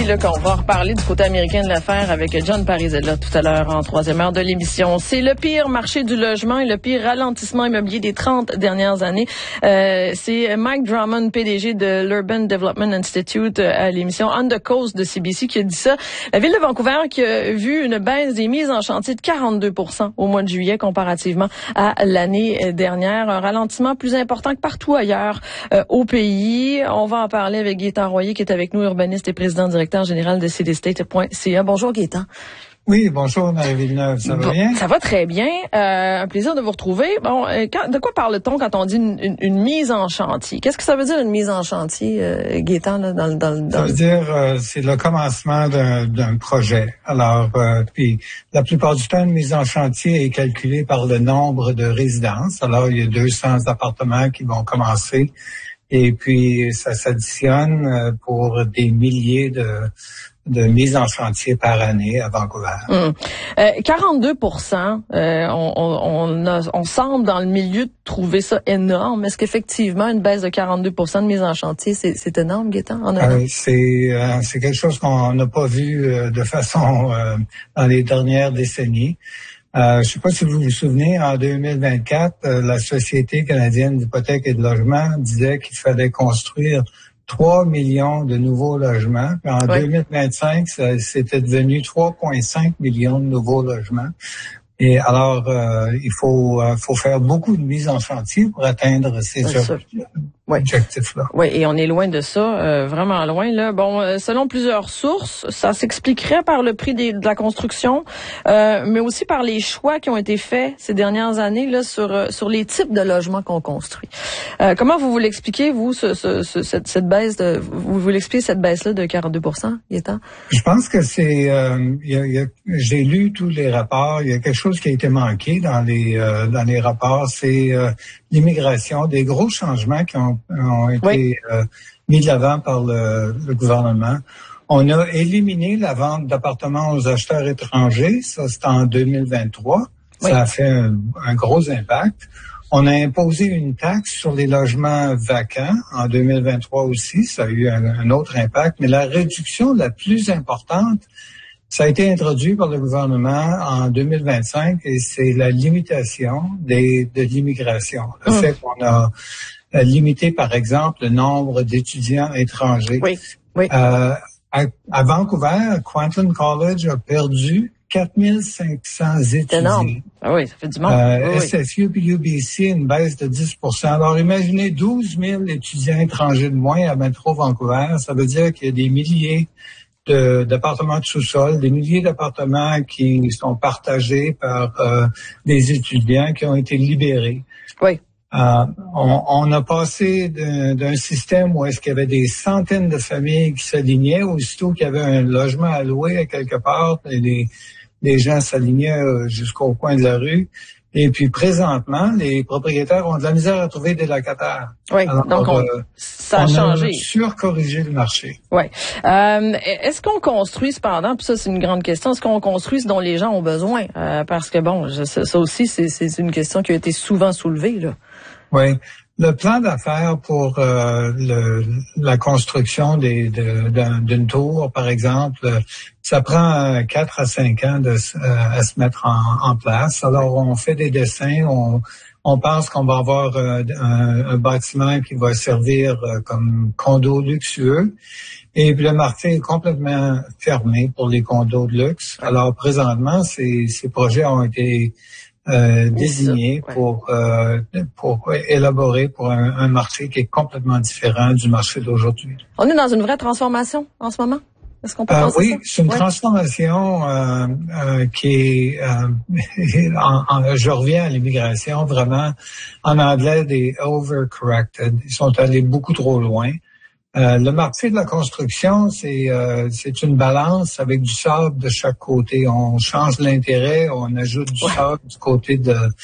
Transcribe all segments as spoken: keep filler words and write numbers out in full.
là qu'on va reparler du côté américain de l'affaire avec John Parizella tout à l'heure en troisième heure de l'émission. C'est le pire marché du logement et le pire ralentissement immobilier des trente dernières années. Euh, c'est Mike Drummond, P D G de l'Urban Development Institute à l'émission On the Coast de C B C qui a dit ça. La ville de Vancouver qui a vu une baisse des mises en chantier de quarante-deux pour cent au mois de juillet comparativement à l'année dernière. Un ralentissement plus important que partout ailleurs euh, au pays. On va en parler avec Gaétan Royer qui est avec nous, urbaniste et président directeur général de citystate point c a. Bonjour Gaétan. Oui, bonjour Marie Villeneuve, ça va bon, bien? Ça va très bien. Euh, un plaisir de vous retrouver. Bon, euh, quand, de quoi parle-t-on quand on dit une, une, une mise en chantier? Qu'est-ce que ça veut dire une mise en chantier, euh, Gaétan, là, dans, dans, dans... Ça veut dire euh, c'est le commencement d'un, d'un projet. Alors, euh, puis la plupart du temps, une mise en chantier est calculée par le nombre de résidences. Alors, il y a deux cents appartements qui vont commencer. Et puis, ça s'additionne pour des milliers de, de mises en chantier par année à Vancouver. Hum. Euh, quarante-deux pour cent, euh, on, on, a, on semble dans le milieu de trouver ça énorme. Est-ce qu'effectivement, une baisse de quarante-deux pour cent de mise en chantier, c'est, c'est énorme, Gaétan? On a... euh, c'est, euh, c'est quelque chose qu'on n'a pas vu euh, de façon euh, dans les dernières décennies. Euh, je ne sais pas si vous vous souvenez, en deux mille vingt-quatre, euh, la Société canadienne d'hypothèques et de logement disait qu'il fallait construire trois millions de nouveaux logements. Puis en oui. deux mille vingt-cinq, ça, c'était devenu trois virgule cinq millions de nouveaux logements. Et alors, euh, il faut, euh, faut faire beaucoup de mises en chantier pour atteindre ces objectifs. Oui. objectifs-là. Oui, et on est loin de ça, euh, vraiment loin. Là. Bon, euh, selon plusieurs sources, ça s'expliquerait par le prix des, de la construction, euh, mais aussi par les choix qui ont été faits ces dernières années là sur euh, sur les types de logements qu'on construit. Euh, comment vous vous l'expliquez, vous, ce, ce, ce, cette, cette baisse de, vous vous l'expliquez cette baisse-là de quarante-deux pour cent, Gaétan? Je pense que c'est, euh, y a, y a, j'ai lu tous les rapports. Il y a quelque chose qui a été manqué dans les euh, dans les rapports, c'est euh, l'immigration, des gros changements qui ont, ont été oui. euh, mis de l'avant par le, le gouvernement. On a éliminé la vente d'appartements aux acheteurs étrangers, ça c'est en deux mille vingt-trois. Oui. Ça a fait un, un gros impact. On a imposé une taxe sur les logements vacants en deux mille vingt-trois aussi, ça a eu un, un autre impact. Mais la réduction la plus importante, ça a été introduit par le gouvernement en deux mille vingt-cinq et c'est la limitation des, de l'immigration. Le mmh. fait qu'on a limité, par exemple, le nombre d'étudiants étrangers. Oui, oui. Euh, à, à Vancouver, Quentin College a perdu quatre mille cinq cents étudiants. C'est énorme. Ah oui, ça fait du monde. Euh, oui, S F U et U B C, une baisse de dix pour cent. Alors, imaginez douze mille étudiants étrangers de moins à Métro Vancouver. Ça veut dire qu'il y a des milliers De, d'appartements de sous-sol, des milliers d'appartements qui sont partagés par euh, des étudiants qui ont été libérés. Oui. Euh, on, on a passé d'un, d'un système où est-ce qu'il y avait des centaines de familles qui s'alignaient, aussitôt qu'il y avait un logement à louer à quelque part, et les, les gens s'alignaient jusqu'au coin de la rue. Et puis, présentement, les propriétaires ont de la misère à trouver des locataires. Oui, Alors, donc on, euh, ça a on changé. On a surcorrigé le marché. Oui. Euh, est-ce qu'on construit cependant, puis ça c'est une grande question, est-ce qu'on construit ce dont les gens ont besoin? Euh, parce que bon, je, ça aussi, c'est, c'est une question qui a été souvent soulevée, là. Oui. Le plan d'affaires pour euh, le, la construction des, de, d'un, d'une tour, par exemple, ça prend quatre à cinq ans de, euh, à se mettre en, en place. Alors, on fait des dessins, on, on pense qu'on va avoir euh, un, un bâtiment qui va servir euh, comme condo luxueux. Et puis, le marché est complètement fermé pour les condos de luxe. Alors, présentement, ces, ces projets ont été Euh, désigné ouais. pour euh, pour élaborer pour un, un marché qui est complètement différent du marché d'aujourd'hui. On est dans une vraie transformation en ce moment. Est-ce qu'on peut euh, penser oui, ça? c'est une ouais. transformation euh, euh, qui est. Euh, en, en, je reviens à l'immigration vraiment. En anglais, des overcorrected. Ils sont allés beaucoup trop loin. Euh, le marché de la construction, c'est euh, c'est une balance avec du sable de chaque côté. On change l'intérêt, on ajoute du ouais. sable du côté de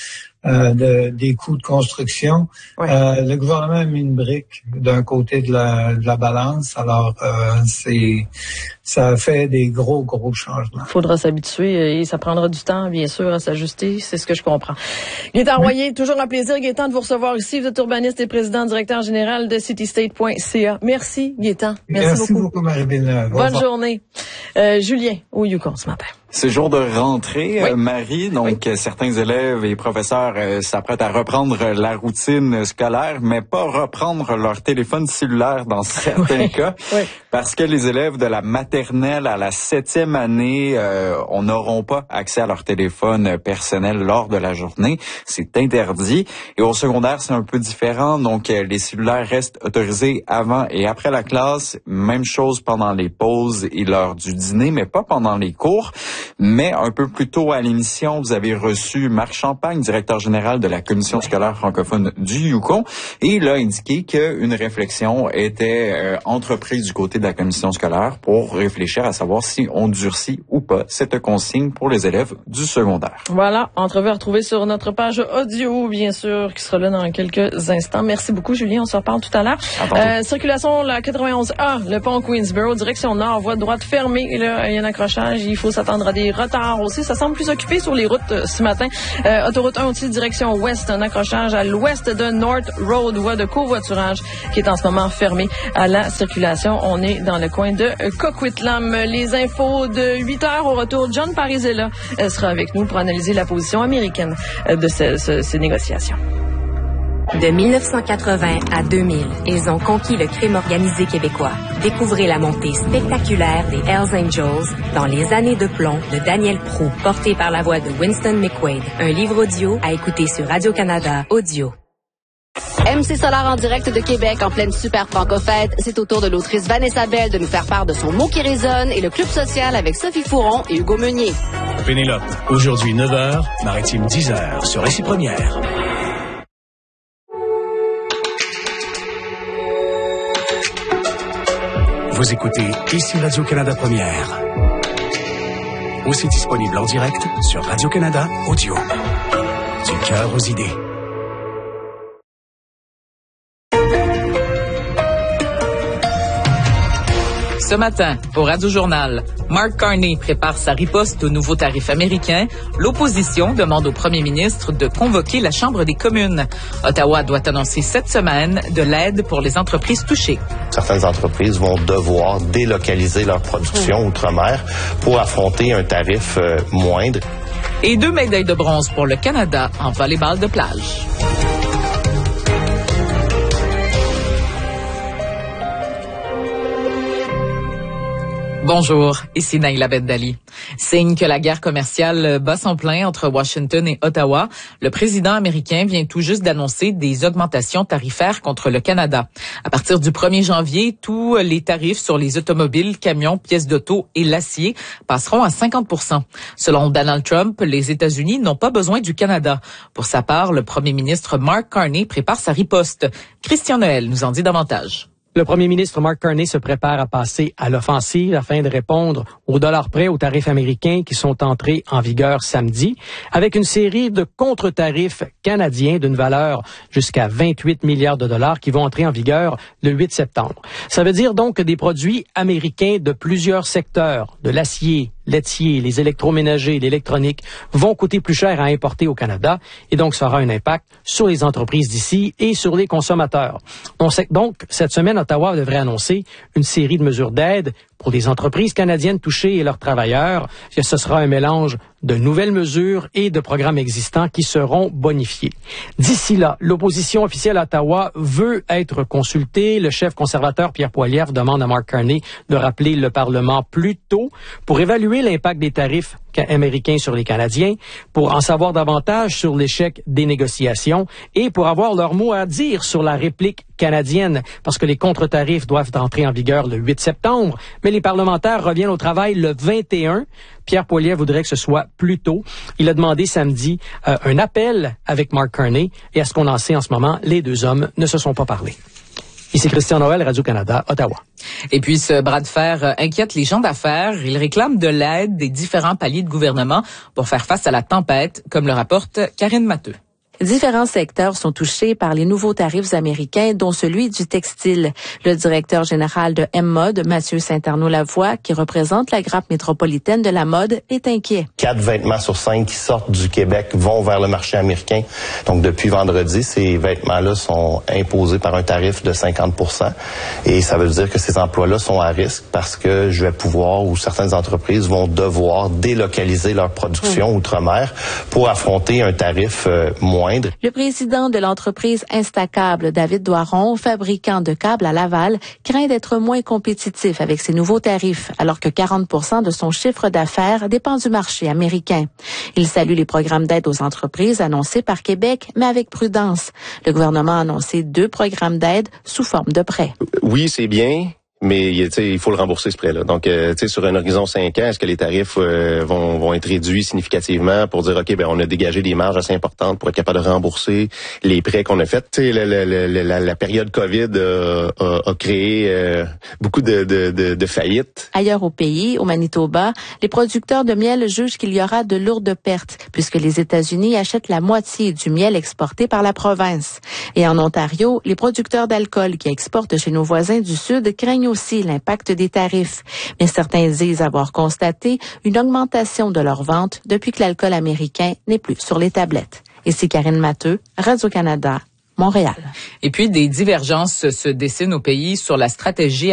euh, de, des coûts de construction. Oui. Euh, le gouvernement a mis une brique d'un côté de la, de la balance. Alors, euh, c'est ça a fait des gros, gros changements. Il faudra s'habituer et ça prendra du temps, bien sûr, à s'ajuster. C'est ce que je comprends. Gaétan oui. Royer, toujours un plaisir, Gaétan, de vous recevoir ici. Vous êtes urbaniste et président directeur général de citystate point c a. Merci, Gaétan. Merci, Merci beaucoup. beaucoup, Marie-Belle. Bonne journée. Euh, Julien, au Yukon ce matin. C'est jour de rentrée, oui. euh, Marie. Donc, oui. certains élèves et professeurs euh, s'apprêtent à reprendre la routine scolaire, mais pas reprendre leur téléphone cellulaire dans certains oui. cas, oui. parce que les élèves de la maternelle à la septième année, euh, on n'auront pas accès à leur téléphone personnel lors de la journée. C'est interdit. Et au secondaire, c'est un peu différent. Donc, euh, les cellulaires restent autorisés avant et après la classe. Même chose pendant les pauses et l'heure du dîner, mais pas pendant les cours. Mais un peu plus tôt à l'émission, vous avez reçu Marc Champagne, directeur général de la Commission scolaire francophone du Yukon, et il a indiqué qu'une réflexion était euh, entreprise du côté de la Commission scolaire pour réfléchir à savoir si on durcit ou pas cette consigne pour les élèves du secondaire. Voilà, entrevue à retrouver sur notre page audio, bien sûr, qui sera là dans quelques instants. Merci beaucoup, Julien. On se reparle tout à l'heure. Euh, circulation, la quatre-vingt-onze A, le pont Queensborough, direction nord, voie de droite fermée. Là, il y a un accrochage. Il faut s'attendre à des retards aussi. Ça semble plus occupé sur les routes euh, ce matin. Euh, autoroute un aussi, direction ouest, un accrochage à l'ouest de North Road, voie de covoiturage qui est en ce moment fermée à la circulation. On est dans le coin de Coquitlam. Les infos de huit heures au retour. John Parizella euh, sera avec nous pour analyser la position américaine euh, de ce, ce, ces négociations. De mille neuf cent quatre-vingts à deux mille, ils ont conquis le crime organisé québécois. Découvrez la montée spectaculaire des Hells Angels dans Les années de plomb de Daniel Proulx, porté par la voix de Winston McQuaid. Un livre audio à écouter sur Radio-Canada Audio. M C Solar en direct de Québec en pleine super franco-fête. C'est au tour de l'autrice Vanessa Bell de nous faire part de son mot qui résonne et le club social avec Sophie Fouron et Hugo Meunier. Pénélope, aujourd'hui neuf heures, Maritime dix heures sur Récit Première. Vous écoutez ici Radio-Canada Première. Aussi disponible en direct sur Radio-Canada Audio. Du cœur aux idées. Ce matin, au Radio-Journal, Mark Carney prépare sa riposte aux nouveaux tarifs américains. L'opposition demande au premier ministre de convoquer la Chambre des communes. Ottawa doit annoncer cette semaine de l'aide pour les entreprises touchées. Certaines entreprises vont devoir délocaliser leur production outre-mer pour affronter un tarif euh, moindre. Et deux médailles de bronze pour le Canada en volleyball de plage. Bonjour, ici Naïla Beddali. Signe que la guerre commerciale bat son plein entre Washington et Ottawa, le président américain vient tout juste d'annoncer des augmentations tarifaires contre le Canada. À partir du premier janvier, tous les tarifs sur les automobiles, camions, pièces d'auto et l'acier passeront à cinquante pour cent. Selon Donald Trump, les États-Unis n'ont pas besoin du Canada. Pour sa part, le premier ministre Mark Carney prépare sa riposte. Christian Noël nous en dit davantage. Le premier ministre Mark Carney se prépare à passer à l'offensive afin de répondre au dollar près aux tarifs américains qui sont entrés en vigueur samedi, avec une série de contre-tarifs canadiens d'une valeur jusqu'à vingt-huit milliards de dollars qui vont entrer en vigueur le huit septembre. Ça veut dire donc que des produits américains de plusieurs secteurs, de l'acier, laitier, les électroménagers, l'électronique, vont coûter plus cher à importer au Canada et donc ça aura un impact sur les entreprises d'ici et sur les consommateurs. On sait donc, cette semaine, Ottawa devrait annoncer une série de mesures d'aide pour les entreprises canadiennes touchées et leurs travailleurs. Ce sera un mélange de nouvelles mesures et de programmes existants qui seront bonifiés. D'ici là, l'opposition officielle à Ottawa veut être consultée. Le chef conservateur Pierre Poilievre demande à Mark Carney de rappeler le Parlement plus tôt pour évaluer l'impact des tarifs américains sur les Canadiens, pour en savoir davantage sur l'échec des négociations et pour avoir leur mot à dire sur la réplique canadienne, parce que les contre-tarifs doivent entrer en vigueur le huit septembre, mais les parlementaires reviennent au travail le vingt et un. Pierre Poilievre voudrait que ce soit plus tôt. Il a demandé samedi euh, un appel avec Mark Carney, et à ce qu'on en sait en ce moment, les deux hommes ne se sont pas parlé. Ici Christian Noël, Radio-Canada, Ottawa. Et puis, ce bras de fer inquiète les gens d'affaires. Ils réclament de l'aide des différents paliers de gouvernement pour faire face à la tempête, comme le rapporte Karine Matteux. Différents secteurs sont touchés par les nouveaux tarifs américains, dont celui du textile. Le directeur général de M-Mode, Mathieu Saint-Arnaud-Lavoie, qui représente la grappe métropolitaine de la mode, est inquiet. Quatre vêtements sur cinq qui sortent du Québec vont vers le marché américain. Donc, depuis vendredi, ces vêtements-là sont imposés par un tarif de cinquante pour cent. Et ça veut dire que ces emplois-là sont à risque parce que je vais pouvoir, ou certaines entreprises vont devoir délocaliser leur production mmh. outre-mer pour affronter un tarif euh, moindre. Le président de l'entreprise Instacable, David Doiron, fabricant de câbles à Laval, craint d'être moins compétitif avec ces nouveaux tarifs, alors que quarante pour cent de son chiffre d'affaires dépend du marché américain. Il salue les programmes d'aide aux entreprises annoncés par Québec, mais avec prudence. Le gouvernement a annoncé deux programmes d'aide sous forme de prêts. Oui, c'est bien. Mais il faut le rembourser ce prêt-là. Donc, euh, sur un horizon cinq ans, est-ce que les tarifs euh, vont, vont être réduits significativement pour dire, OK, ben on a dégagé des marges assez importantes pour être capable de rembourser les prêts qu'on a faits? Tu sais, la, la, la, la, la période COVID a, a, a créé euh, beaucoup de, de, de, de faillites. Ailleurs au pays, au Manitoba, les producteurs de miel jugent qu'il y aura de lourdes pertes puisque les États-Unis achètent la moitié du miel exporté par la province. Et en Ontario, les producteurs d'alcool qui exportent chez nos voisins du Sud craignent aussi l'impact des tarifs. Mais certains disent avoir constaté une augmentation de leurs ventes depuis que l'alcool américain n'est plus sur les tablettes. Ici Karine Matteux, Radio-Canada, Montréal. Et puis, des divergences se dessinent au pays sur la stratégie